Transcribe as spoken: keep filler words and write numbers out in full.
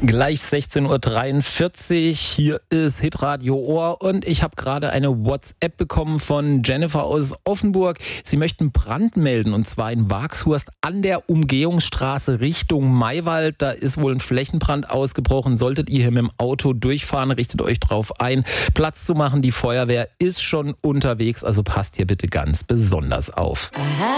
Gleich sechzehn Uhr dreiundvierzig, hier ist Hitradio Ohr und ich habe gerade eine WhatsApp bekommen von Jennifer aus Offenburg. Sie möchten Brand melden und zwar in Wagshurst an der Umgehungsstraße Richtung Maywald. Da ist wohl ein Flächenbrand ausgebrochen. Solltet ihr hier mit dem Auto durchfahren, richtet euch drauf ein, Platz zu machen. Die Feuerwehr ist schon unterwegs, also passt hier bitte ganz besonders auf. Aha.